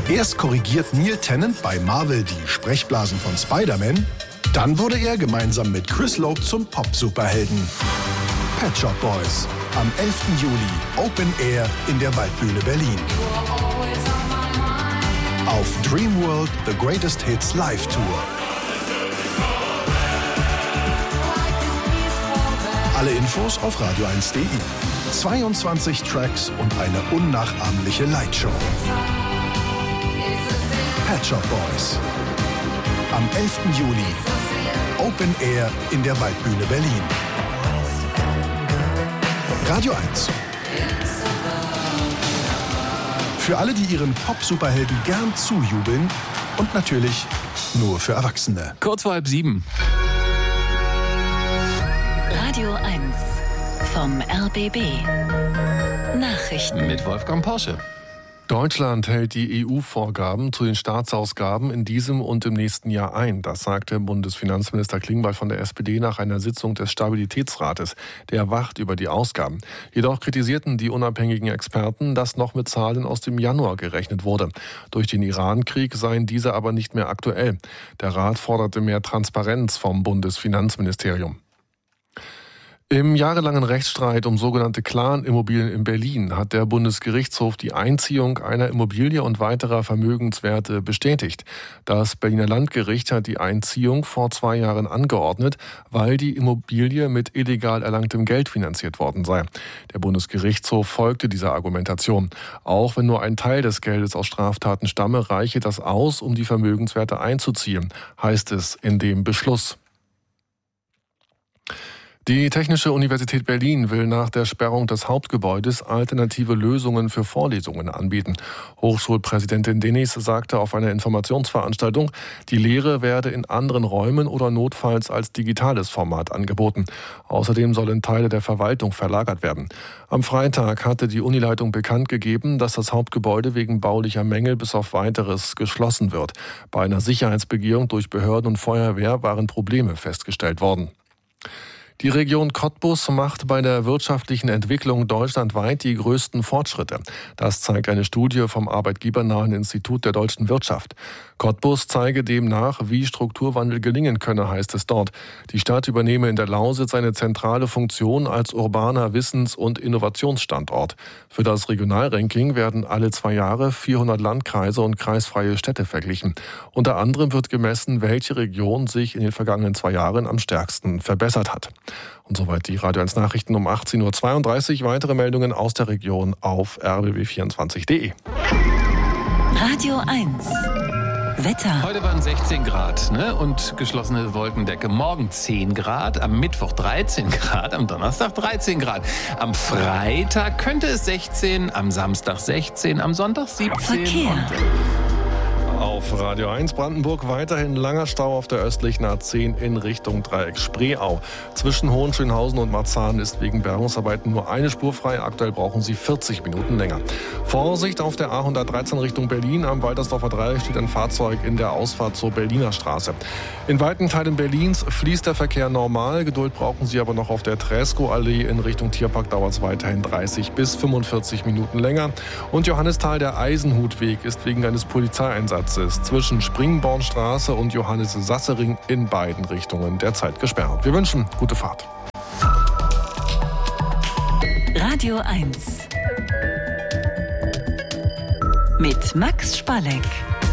Erst korrigiert Neil Tennant bei Marvel die Sprechblasen von Spider-Man, dann wurde er gemeinsam mit Chris Lowe zum Pop-Superhelden. Pet Shop Boys, am 11. Juli, Open Air in der Waldbühne Berlin. Auf Dreamworld The Greatest Hits Live Tour. Alle Infos auf radio1.de. 22 Tracks und eine unnachahmliche Lightshow. Pet Shop Boys. Am 11. Juli. Open Air in der Waldbühne Berlin. Radio 1. Für alle, die ihren Pop-Superhelden gern zujubeln und natürlich nur für Erwachsene. Kurz vor 6:30. Radio 1 vom RBB. Nachrichten Mit Wolfgang Porsche. Deutschland hält die EU-Vorgaben zu den Staatsausgaben in diesem und im nächsten Jahr ein. Das sagte Bundesfinanzminister Klingbeil von der SPD nach einer Sitzung des Stabilitätsrates. Der wacht über die Ausgaben. Jedoch kritisierten die unabhängigen Experten, dass noch mit Zahlen aus dem Januar gerechnet wurde. Durch den Iran-Krieg seien diese aber nicht mehr aktuell. Der Rat forderte mehr Transparenz vom Bundesfinanzministerium. Im jahrelangen Rechtsstreit um sogenannte Clan-Immobilien in Berlin hat der Bundesgerichtshof die Einziehung einer Immobilie und weiterer Vermögenswerte bestätigt. Das Berliner Landgericht hat die Einziehung vor 2 Jahren angeordnet, weil die Immobilie mit illegal erlangtem Geld finanziert worden sei. Der Bundesgerichtshof folgte dieser Argumentation. Auch wenn nur ein Teil des Geldes aus Straftaten stamme, reiche das aus, um die Vermögenswerte einzuziehen, heißt es in dem Beschluss. Die Technische Universität Berlin will nach der Sperrung des Hauptgebäudes alternative Lösungen für Vorlesungen anbieten. Hochschulpräsidentin Denis sagte auf einer Informationsveranstaltung, die Lehre werde in anderen Räumen oder notfalls als digitales Format angeboten. Außerdem sollen Teile der Verwaltung verlagert werden. Am Freitag hatte die Unileitung bekannt gegeben, dass das Hauptgebäude wegen baulicher Mängel bis auf Weiteres geschlossen wird. Bei einer Sicherheitsbegehung durch Behörden und Feuerwehr waren Probleme festgestellt worden. Die Region Cottbus macht bei der wirtschaftlichen Entwicklung deutschlandweit die größten Fortschritte. Das zeigt eine Studie vom Arbeitgebernahen Institut der deutschen Wirtschaft. Cottbus zeige demnach, wie Strukturwandel gelingen könne, heißt es dort. Die Stadt übernehme in der Lausitz eine zentrale Funktion als urbaner Wissens- und Innovationsstandort. Für das Regionalranking werden alle 2 Jahre 400 Landkreise und kreisfreie Städte verglichen. Unter anderem wird gemessen, welche Region sich in den vergangenen 2 Jahren am stärksten verbessert hat. Und soweit die Radio 1 Nachrichten um 18.32 Uhr. Weitere Meldungen aus der Region auf rbb24.de. Radio 1 Wetter. Heute waren 16 Grad und geschlossene Wolkendecke. Morgen 10 Grad, am Mittwoch 13 Grad, am Donnerstag 13 Grad. Am Freitag könnte es 16, am Samstag 16, am Sonntag 17. Verkehr. Auf Radio 1 Brandenburg weiterhin langer Stau auf der östlichen A10 in Richtung Dreieck Spreeau. Zwischen Hohenschönhausen und Marzahn ist wegen Bergungsarbeiten nur eine Spur frei. Aktuell brauchen Sie 40 Minuten länger. Vorsicht auf der A113 Richtung Berlin. Am Waltersdorfer Dreieck steht ein Fahrzeug in der Ausfahrt zur Berliner Straße. In weiten Teilen Berlins fließt der Verkehr normal. Geduld brauchen Sie aber noch auf der Träskow-Allee in Richtung Tierpark. Dauert es weiterhin 30 bis 45 Minuten länger. Und Johannisthal, der Eisenhutweg, ist wegen eines Polizeieinsatzes zwischen Springbornstraße und Johannes-Sassering in beiden Richtungen derzeit gesperrt. Wir wünschen gute Fahrt. Radio 1 mit Max Spalleck.